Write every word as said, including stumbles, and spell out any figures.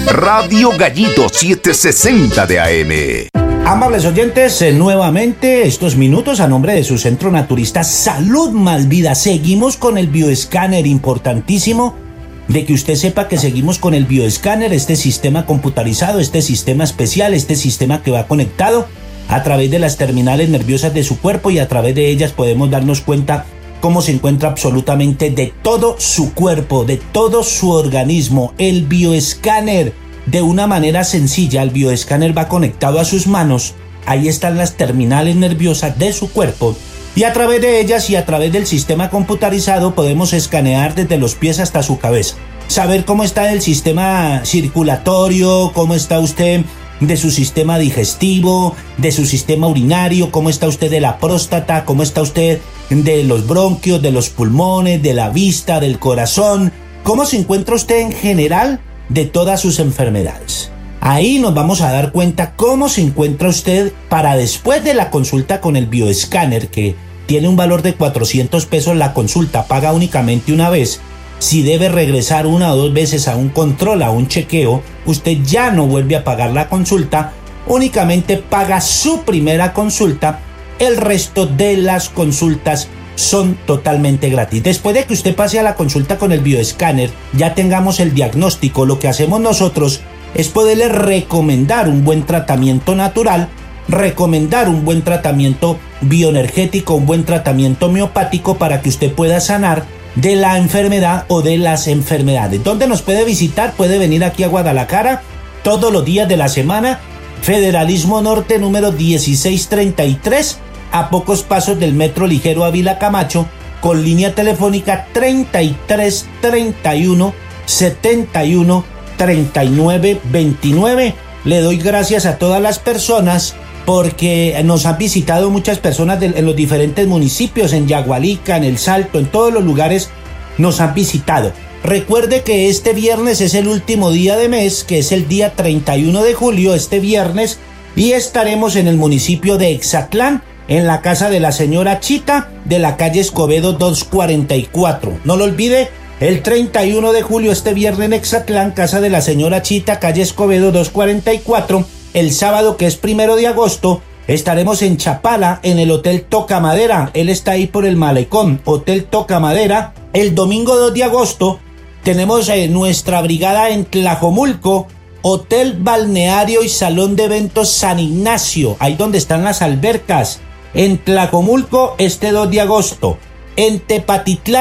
Radio Gallito setecientos sesenta de A M. Amables oyentes, eh, nuevamente estos minutos a nombre de su centro naturista Salud Más Vida. Seguimos con el bioescáner, importantísimo de que usted sepa que seguimos con el bioescáner, este sistema computarizado, este sistema especial, este sistema que va conectado a través de las terminales nerviosas de su cuerpo, y a través de ellas podemos darnos cuenta cómo se encuentra absolutamente de todo su cuerpo, de todo su organismo. El bioescáner, de una manera sencilla, el bioescáner va conectado a sus manos. Ahí están las terminales nerviosas de su cuerpo, y a través de ellas y a través del sistema computarizado podemos escanear desde los pies hasta su cabeza, saber cómo está el sistema circulatorio, cómo está usted de su sistema digestivo, de su sistema urinario, cómo está usted de la próstata, cómo está usted de los bronquios, de los pulmones, de la vista, del corazón, cómo se encuentra usted en general de todas sus enfermedades. Ahí nos vamos a dar cuenta cómo se encuentra usted para después de la consulta con el bioescáner, que tiene un valor de cuatrocientos pesos la consulta, paga únicamente una vez. Si debe regresar una o dos veces a un control, a un chequeo, usted ya no vuelve a pagar la consulta, únicamente paga su primera consulta. El resto de las consultas son totalmente gratis. Después de que usted pase a la consulta con el bioescáner, ya tengamos el diagnóstico, lo que hacemos nosotros es poderle recomendar un buen tratamiento natural, recomendar un buen tratamiento bioenergético, un buen tratamiento homeopático para que usted pueda sanar de la enfermedad o de las enfermedades. ¿Dónde nos puede visitar? Puede venir aquí a Guadalajara todos los días de la semana, Federalismo Norte número dieciséis treinta y tres, a pocos pasos del metro ligero Ávila Camacho, con línea telefónica treinta y tres treinta y uno setenta y uno treinta y nueve veintinueve. Le doy gracias a todas las personas porque nos han visitado muchas personas de, en los diferentes municipios, en Yagualica, en El Salto, en todos los lugares nos han visitado. Recuerde que este viernes es el último día de mes, que es el día treinta y uno de julio, este viernes, y estaremos en el municipio de Exatlán, en la casa de la señora Chita, de la calle Escobedo doscientos cuarenta y cuatro. No lo olvide, el treinta y uno de julio, este viernes en Exatlán, casa de la señora Chita, calle Escobedo doscientos cuarenta y cuatro. El sábado, que es primero de agosto, estaremos en Chapala, en el Hotel Toca Madera. Él está ahí por el malecón, Hotel Toca Madera. El domingo dos de agosto tenemos eh, nuestra brigada en Tlajomulco, Hotel Balneario y Salón de Eventos San Ignacio, ahí donde están las albercas. En Tlajomulco, este dos de agosto. En Tepatitlán,